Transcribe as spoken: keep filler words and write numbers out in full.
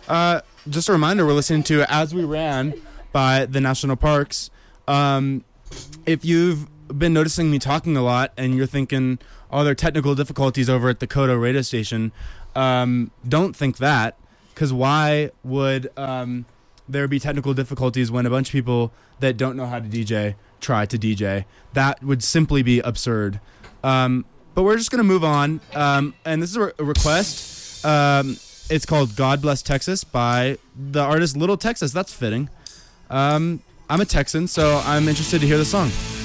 Uh, just a reminder, we're listening to As We Ran by the National Parks. Um, if you've been noticing me talking a lot and you're thinking, oh, there are technical difficulties over at the Kodo radio station, um, don't think that, because why would um, there be technical difficulties when a bunch of people that don't know how to D J try to D J? That would simply be absurd. Um, but we're just going to move on, um, and this is a, re- a request. Um, it's called God Bless Texas by the artist Little Texas. That's fitting. Um, I'm a Texan, so I'm interested to hear the song.